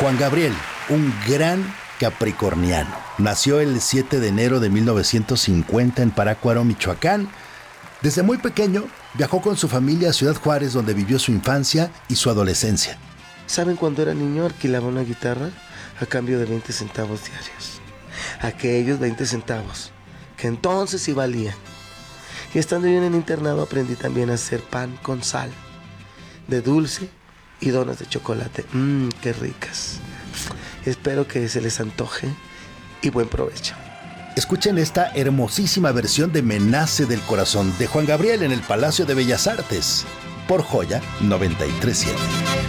Juan Gabriel, un gran capricorniano. Nació el 7 de enero de 1950 en Parácuaro, Michoacán. Desde muy pequeño viajó con su familia a Ciudad Juárez, donde vivió su infancia y su adolescencia. ¿Saben cuando era niño alquilaba una guitarra a cambio de 20 centavos diarios? Aquellos 20 centavos, que entonces sí valían. Y estando yo en el internado aprendí también a hacer pan con sal, de dulce y donas de chocolate. Qué ricas. Espero que se les antoje y buen provecho. Escuchen esta hermosísima versión de Me nace del corazón de Juan Gabriel en el Palacio de Bellas Artes por Joya 93.7.